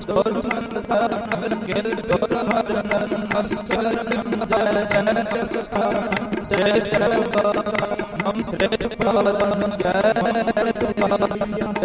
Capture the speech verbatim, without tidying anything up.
ਸੁਰਮੰਦ ਹਰ ਗਿਲ ਗੁਰ ਹਰ ਨਰ ਅਸਰ ਜਨ ਜਨ ਸਥਾਨ ਸ੍ਰੇਸ਼ਟ ਹਮ ਸ੍ਰੇਸ਼ਟ ਪਵਨ ਜੈ